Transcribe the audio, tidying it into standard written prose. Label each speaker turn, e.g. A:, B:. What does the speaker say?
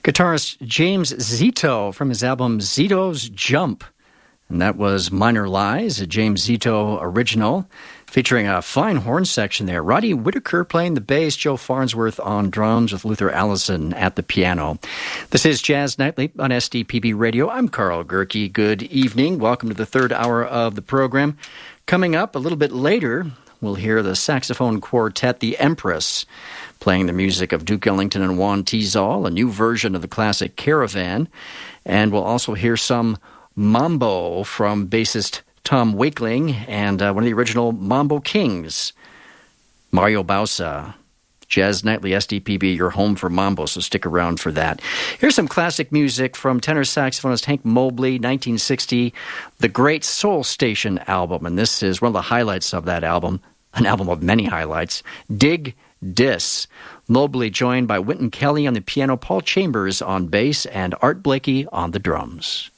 A: Guitarist James Zito from his album Zito's Jump. And that was Minor Lies, a James Zito original, featuring a fine horn section there. Roddy Whitaker playing the bass, Joe Farnsworth on drums with Luther Allison at the piano. This is Jazz Nightly on SDPB Radio. I'm Carl Gerke. Good evening. Welcome to the third hour of the program. Coming up a little bit later, we'll hear the saxophone quartet, The Empress, playing the music of Duke Ellington and Juan Tizol, a new version of the classic Caravan. And we'll also hear some mambo from bassist Tom Wakeling and one of the original Mambo Kings, Mario Bausa. Jazz Nightly SDPB, your home for mambo, so stick around for that. Here's some classic music from tenor saxophonist Hank Mobley, 1960, the Great Soul Station album. And this is one of the highlights of that album, an album of many highlights, Dig Dis. Mobley joined by Wynton Kelly on the piano, Paul Chambers on bass, and Art Blakey on the drums.